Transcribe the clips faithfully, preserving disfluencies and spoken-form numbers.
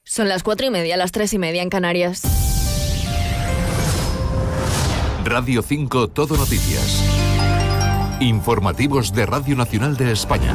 Son las cuatro y media, las tres y media en Canarias. Radio cinco Todo Noticias. Informativos de Radio Nacional de España.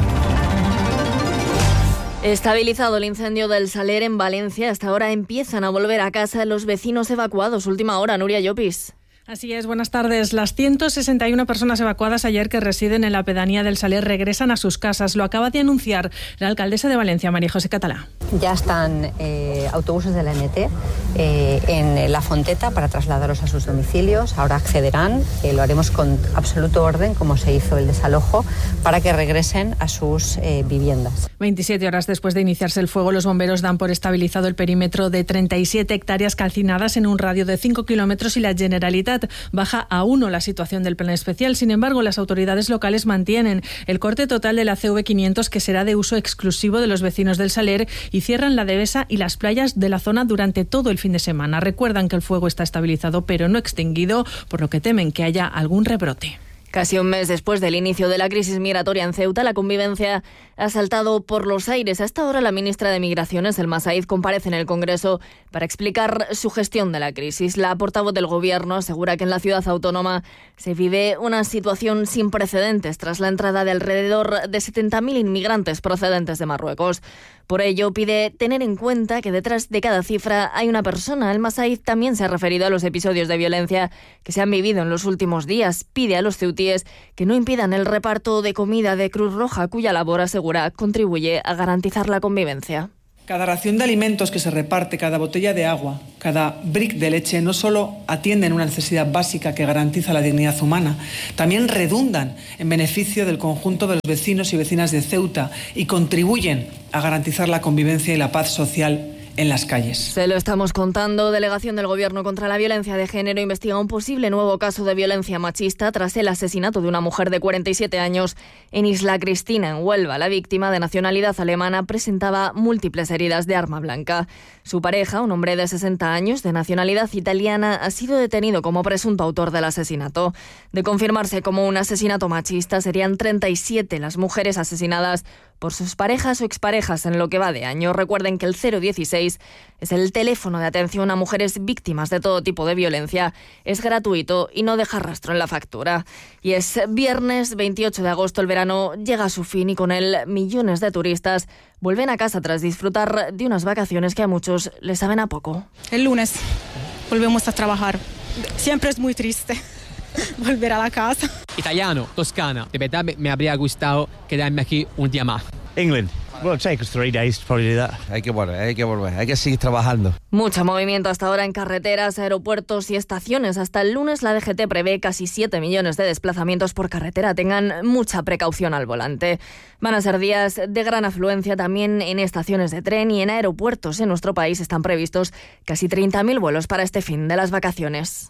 Estabilizado el incendio del Saler en Valencia, hasta ahora empiezan a volver a casa los vecinos evacuados. Última hora, Nuria Llopis. Así es, buenas tardes. Las ciento sesenta y una personas evacuadas ayer que residen en la pedanía del Saler regresan a sus casas. Lo acaba de anunciar la alcaldesa de Valencia, María José Catalá. Ya están eh, autobuses de la N T eh, en La Fonteta para trasladarlos a sus domicilios. Ahora accederán, eh, lo haremos con absoluto orden, como se hizo el desalojo, para que regresen a sus eh, viviendas. veintisiete horas después de iniciarse el fuego, los bomberos dan por estabilizado el perímetro de treinta y siete hectáreas calcinadas en un radio de cinco kilómetros y la Generalitat baja a uno la situación del plan especial. Sin embargo, las autoridades locales mantienen el corte total de la C V quinientos, que será de uso exclusivo de los vecinos del Saler, y cierran la Devesa y las playas de la zona durante todo el fin de semana. Recuerdan que el fuego está estabilizado pero no extinguido, por lo que temen que haya algún rebrote. Casi un mes después del inicio de la crisis migratoria en Ceuta, la convivencia ha saltado por los aires. Hasta ahora la ministra de Migraciones, Elma Said, comparece en el Congreso para explicar su gestión de la crisis. La portavoz del Gobierno asegura que en la ciudad autónoma se vive una situación sin precedentes tras la entrada de alrededor de setenta mil inmigrantes procedentes de Marruecos. Por ello, pide tener en cuenta que detrás de cada cifra hay una persona. Elma Said también se ha referido a los episodios de violencia que se han vivido en los últimos días. Pide a los ceutíes que no impidan el reparto de comida de Cruz Roja, cuya labor, asegura, contribuye a garantizar la convivencia. Cada ración de alimentos que se reparte, cada botella de agua, cada brick de leche no solo atienden una necesidad básica que garantiza la dignidad humana, también redundan en beneficio del conjunto de los vecinos y vecinas de Ceuta y contribuyen a garantizar la convivencia y la paz social en las calles. Se lo estamos contando. Delegación del Gobierno contra la Violencia de Género investiga un posible nuevo caso de violencia machista tras el asesinato de una mujer de cuarenta y siete años en Isla Cristina, en Huelva. La víctima, de nacionalidad alemana, presentaba múltiples heridas de arma blanca. Su pareja, un hombre de sesenta años, de nacionalidad italiana, ha sido detenido como presunto autor del asesinato. De confirmarse como un asesinato machista, serían treinta y siete las mujeres asesinadas por sus parejas o exparejas en lo que va de año. Recuerden que el cero dieciséis es el teléfono de atención a mujeres víctimas de todo tipo de violencia. Es gratuito y no deja rastro en la factura. Y es viernes veintiocho de agosto, el verano llega a su fin y con él millones de turistas vuelven a casa tras disfrutar de unas vacaciones que a muchos les saben a poco. El lunes volvemos a trabajar. Siempre es muy triste volver a la casa. Italiano, Toscana. De verdad me, me habría gustado quedarme aquí un día más. England. Well, it'll take us three days to probably do that. Hay que volver, hay que volver, hay que seguir trabajando. Mucho movimiento hasta ahora en carreteras, aeropuertos y estaciones. Hasta el lunes la D G T prevé casi siete millones de desplazamientos por carretera. Tengan mucha precaución al volante. Van a ser días de gran afluencia también en estaciones de tren y en aeropuertos. En nuestro país están previstos casi treinta mil vuelos para este fin de las vacaciones.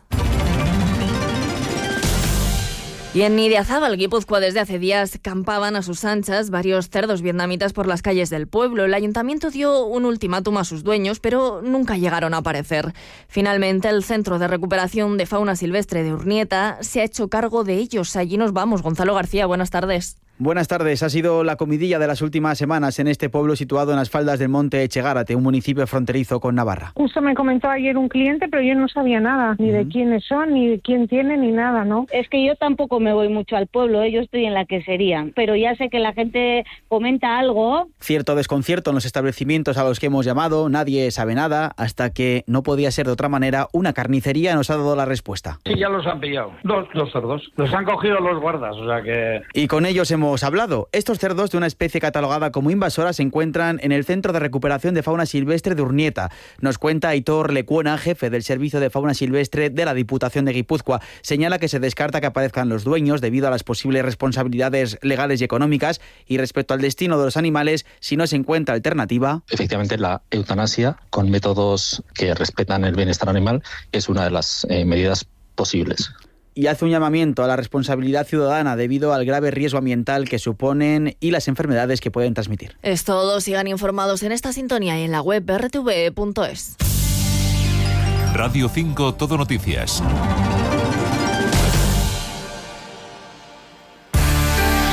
Y en Idiazábal, Guipúzcoa, desde hace días campaban a sus anchas varios cerdos vietnamitas por las calles del pueblo. El ayuntamiento dio un ultimátum a sus dueños, pero nunca llegaron a aparecer. Finalmente, el Centro de Recuperación de Fauna Silvestre de Urnieta se ha hecho cargo de ellos. Allí nos vamos. Gonzalo García, buenas tardes. Buenas tardes. Ha sido la comidilla de las últimas semanas en este pueblo situado en las faldas del monte Echegárate, un municipio fronterizo con Navarra. Justo me comentó ayer un cliente, pero yo no sabía nada, ni uh-huh. de quiénes son, ni de quién tiene, ni nada, ¿no? Es que yo tampoco me voy mucho al pueblo, ¿eh? Yo estoy en la quesería, pero ya sé que la gente comenta algo. Cierto desconcierto en los establecimientos a los que hemos llamado, nadie sabe nada, hasta que no podía ser de otra manera, una carnicería nos ha dado la respuesta. Sí, ya los han pillado, dos, dos cerdos, los han cogido los guardas, o sea que... Y con ellos hemos Hemos hablado. Estos cerdos de una especie catalogada como invasora se encuentran en el Centro de Recuperación de Fauna Silvestre de Urnieta. Nos cuenta Aitor Lecuona, jefe del Servicio de Fauna Silvestre de la Diputación de Guipúzcoa. Señala que se descarta que aparezcan los dueños debido a las posibles responsabilidades legales y económicas, y respecto al destino de los animales, si no se encuentra alternativa. Efectivamente, la eutanasia con métodos que respetan el bienestar animal es una de las eh, medidas posibles. Y hace un llamamiento a la responsabilidad ciudadana debido al grave riesgo ambiental que suponen y las enfermedades que pueden transmitir. Es todo. Sigan informados en esta sintonía y en la web r t v punto es. Radio cinco Todo Noticias.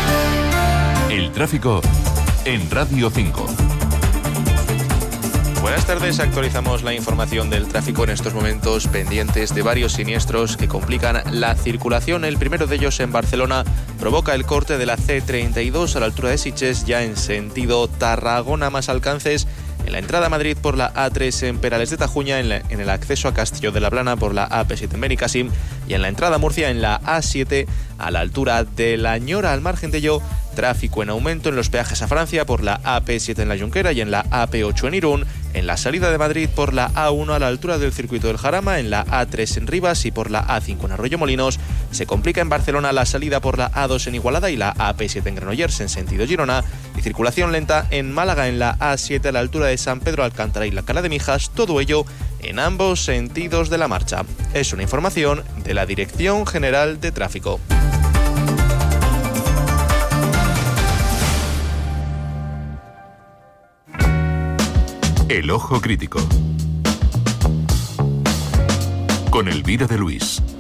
El tráfico en Radio cinco. Buenas tardes, actualizamos la información del tráfico en estos momentos, pendientes de varios siniestros que complican la circulación. El primero de ellos en Barcelona provoca el corte de la ce treinta y dos a la altura de Sitges, ya en sentido Tarragona, más alcances en la entrada a Madrid por la a tres en Perales de Tajuña, en, la, en el acceso a Castillo de la Plana por la a pe siete en Benicàssim y en la entrada a Murcia en la a siete a la altura de La Ñora. Al margen de ello, tráfico en aumento en los peajes a Francia por la a pe siete en la Junquera y en la a pe ocho en Irún, en la salida de Madrid por la a uno a la altura del circuito del Jarama, en la a tres en Rivas y por la a cinco en Arroyomolinos. Se complica en Barcelona la salida por la a dos en Igualada y la a pe siete en Granollers en sentido Girona, y circulación lenta en Málaga en la a siete a la altura de San Pedro Alcántara y la Cala de Mijas, todo ello en ambos sentidos de la marcha. Es una información de la Dirección General de Tráfico. El Ojo Crítico con Elvira de Luis.